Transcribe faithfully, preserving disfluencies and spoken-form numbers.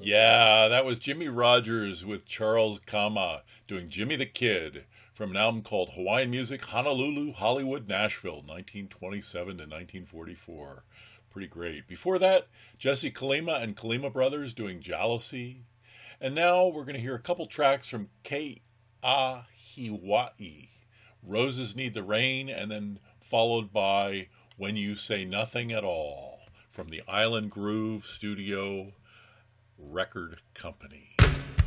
Yeah, that was Jimmy Rogers with Charles Kama doing Jimmy the Kid from an album called Hawaiian Music, Honolulu, Hollywood, Nashville, nineteen twenty-seven to nineteen forty-four. Pretty great. Before that, Jesse Kalima and Kalima Brothers doing Jealousy. And now we're going to hear a couple tracks from Ke Ahiwa'i, Roses Need the Rain, and then followed by When You Say Nothing at All from the Island Groove Studio Record Company.